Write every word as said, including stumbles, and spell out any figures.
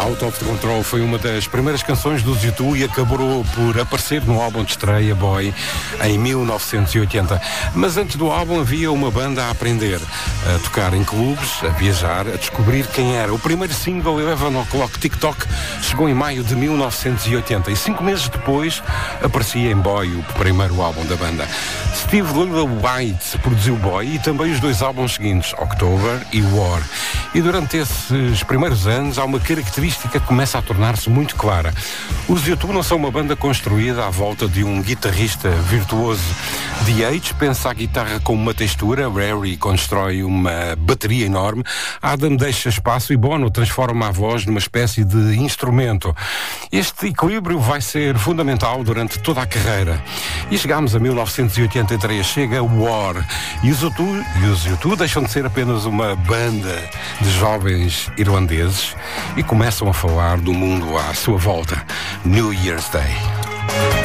Out of Control foi uma das primeiras canções dos U dois e acabou por aparecer no álbum de estreia Boy em mil novecentos e oitenta. Mas antes do álbum havia uma banda a aprender, a tocar em clubes, a viajar, a descobrir quem era. O primeiro single, Eleven O'Clock TikTok, chegou em maio de mil novecentos e oitenta e cinco meses depois aparecia em Boy, o primeiro álbum da banda. Steve Lillywhite produziu Boy e também os dois álbuns seguintes, October e War. E durante esses primeiros anos há uma característica que começa a tornar-se muito clara. Os U dois não são uma banda construída à volta de um guitarrista virtuoso. The H pensa a guitarra como uma textura, Rary constrói uma bateria enorme, Adam deixa espaço e Bono transforma a voz numa espécie de instrumento. Este equilíbrio vai ser fundamental durante toda a carreira. E chegamos a mil novecentos e oitenta e três, chega War, e os U dois, e os U dois deixam de ser apenas uma banda de jovens irlandeses e começam a falar do mundo à sua volta. New Year's Day.